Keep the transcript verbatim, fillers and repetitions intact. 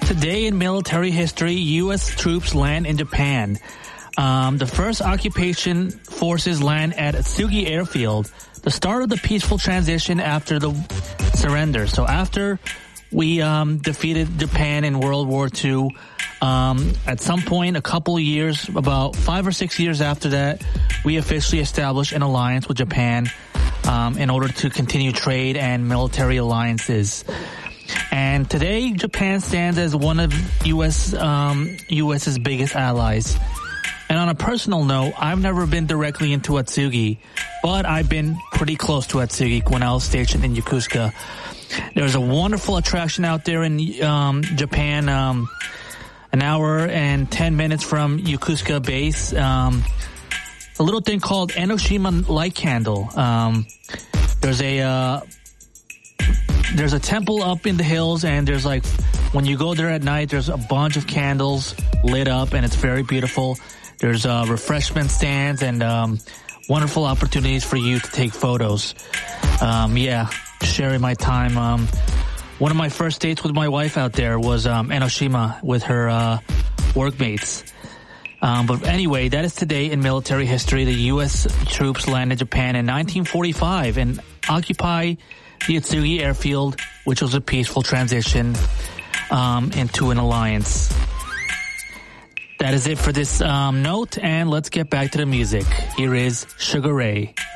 Today in military history, U S troops land in Japan. Um, the first occupation forces land at Atsugi Airfield, the start of the peaceful transition after the surrender. So after we um, defeated Japan in World War Two, um, at some point, a couple of years, about five or six years after that, we officially established an alliance with Japan um, in order to continue trade and military alliances. And today, Japan stands as one of U S um, US's biggest allies. And on a personal note, I've never been directly into Atsugi, but I've been pretty close to Atsugi when I was stationed in Yokosuka. There's a wonderful attraction out there in um, Japan, um, an hour and ten minutes from Yokosuka base. Um, a little thing called Enoshima Light Candle. Um, there's a uh, there's a temple up in the hills, and there's like when you go there at night, there's a bunch of candles lit up, and it's very beautiful. There's uh, refreshment stands and um, wonderful opportunities for you to take photos. Um, yeah, sharing my time. Um, one of my first dates with my wife out there was um, Enoshima with her uh, workmates. Um, but anyway, that is today in military history. The U S troops landed Japan in nineteen forty-five and occupy the Atsugi Airfield, which was a peaceful transition um, into an alliance. That is it for this um, note, and let's get back to the music. Here is Sugar Ray.